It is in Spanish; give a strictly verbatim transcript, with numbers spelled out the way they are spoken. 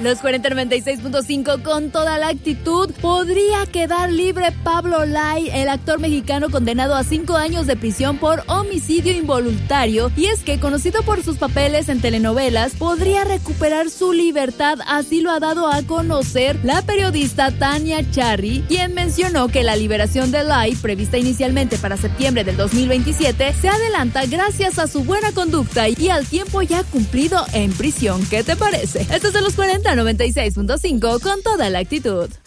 Los cuarenta noventa y seis punto cinco con toda la actitud. ¿Podría quedar libre Pablo Lai, el actor mexicano condenado a cinco años de prisión por homicidio involuntario? Y es que, conocido por sus papeles en telenovelas, podría recuperar su libertad, así lo ha dado a conocer la periodista Tania Charry, quien mencionó que la liberación de Lai, prevista inicialmente para septiembre del dos mil veintisiete, se adelanta gracias a su buena conducta y al tiempo ya cumplido en prisión. ¿Qué te parece? Esto es de los cuarenta noventa y seis punto cinco con toda la actitud.